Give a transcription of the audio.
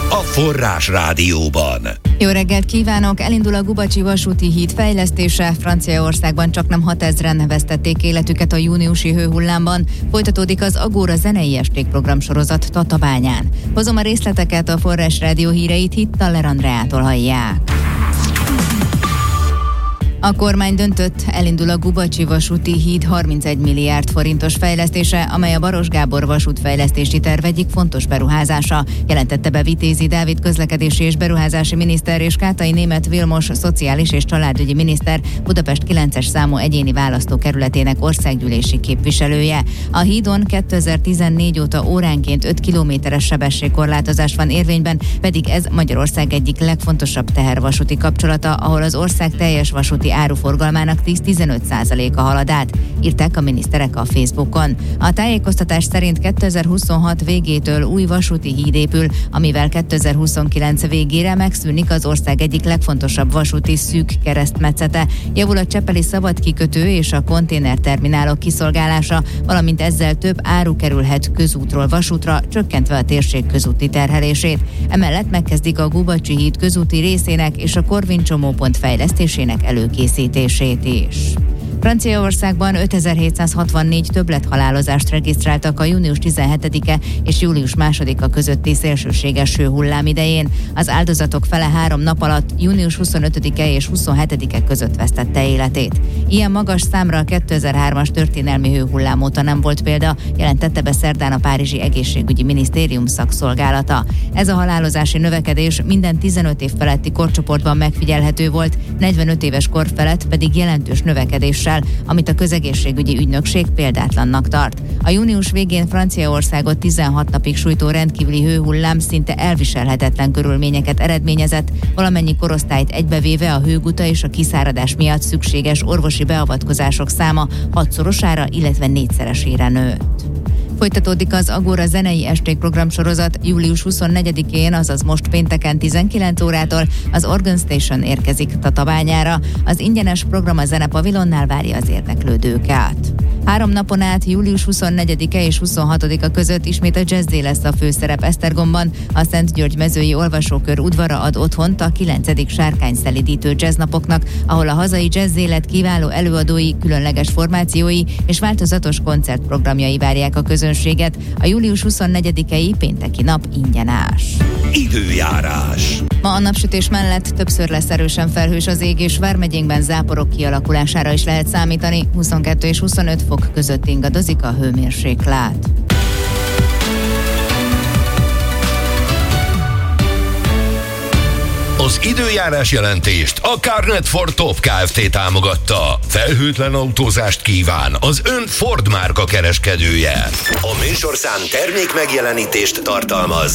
a Forrás Rádióban. Jó reggelt kívánok! Elindul a Gubacsi vasúti híd fejlesztése. Franciaországban csaknem 6000-en vesztették életüket a júniusi hőhullámban. Folytatódik az Agóra zenei esték programsorozat Tatabányán. Hozom a részleteket, a Forrás Rádió híreit Hittaller Andreától hallják. A kormány döntött, elindul a Gubacsi vasúti híd 31 milliárd forintos fejlesztése, amely a Baros Gábor vasútfejlesztési terv egyik fontos beruházása, jelentette be Vitézi Dávid közlekedési és beruházási miniszter és Kátai Németh Vilmos szociális és családügyi miniszter, Budapest 9-es számú egyéni választókerületének országgyűlési képviselője. A hídon 2014 óta óránként 5 kilométeres sebességkorlátozás van érvényben, pedig ez Magyarország egyik legfontosabb tehervasúti kapcsolata, ahol az ország teljes vasúti áruforgalmának 10-15%-a halad át, írták a miniszterek a Facebookon. A tájékoztatás szerint 2026 végétől új vasúti híd épül, amivel 2029 végére megszűnik az ország egyik legfontosabb vasúti szűk keresztmetszete, javul a csepeli szabadkikötő és a konténerterminálok kiszolgálása, valamint ezzel több áru kerülhet közútról vasútra, csökkentve a térség közúti terhelését. Emellett megkezdik a Gubacsi híd közúti részének és a Korvin csomópont fejlesztésének előkészítését is. Franciaországban 5764 többlethalálozást regisztráltak a június 17-e és július 2-a közötti szélsőséges hőhullám idején. Az áldozatok fele 3 nap alatt, június 25-e és 27-e között vesztette életét. Ilyen magas számra a 2003-as történelmi hőhullám óta nem volt példa, jelentette be szerdán a Párizsi Egészségügyi Minisztérium szakszolgálata. Ez a halálozási növekedés minden 15 év feletti korcsoportban megfigyelhető volt, 45 éves kor felett pedig jelentős növekedéssel, amit a közegészségügyi ügynökség példátlannak tart. A június végén Franciaországot 16 napig sújtó rendkívüli hőhullám szinte elviselhetetlen körülményeket eredményezett, valamennyi korosztályt egybevéve a hőguta és a kiszáradás miatt szükséges orvosi beavatkozások száma 6-szorosára, illetve 4-szeresére nőtt. Folytatódik az Agóra zenei esték programsorozat. Július 24-én, azaz most pénteken 19 órától az Organ Station érkezik Tatabányára. Az ingyenes program a Zenepavilonnál várja az érdeklődőket. 3 napon át, július 24-e és 26-a között ismét a jazz lesz a főszerep Esztergomban. A Szent György mezői olvasókör udvara ad otthont a 9. sárkányszelidítő jazznapoknak, ahol a hazai jazzélet kiváló előadói, különleges formációi és változatos koncertprogramjai várják a közönséget. A július 24-i pénteki nap ingyenes. Időjárás. Ma a napsütés mellett többször lesz erősen felhős az ég, és vármegyénkben záporok kialakulására is lehet számítani. 22 és 25 fok között ingadozik a hőmérséklet. Az időjárás jelentést a Carnet for Top Kft. Támogatta. Felhőtlen autózást kíván az ön Ford márka kereskedője. A műsorszám termék megjelenítést tartalmaz.